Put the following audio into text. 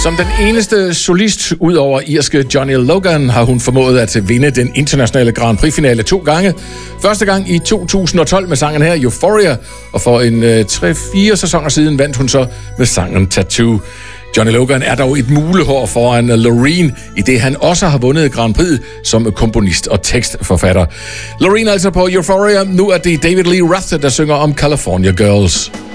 Som den eneste solist ud over irske Johnny Logan har hun formået at vinde den internationale Grand Prix-finale 2 gange. Første gang i 2012 med sangen her Euphoria, og for en 3-4 sæsoner siden vandt hun så med sangen Tattoo. Johnny Logan er dog et mulehår foran Loreen, i det han også har vundet Grand Prix som komponist og tekstforfatter. Loreen altså på Euphoria. Nu er det David Lee Roth, der synger om California Girls.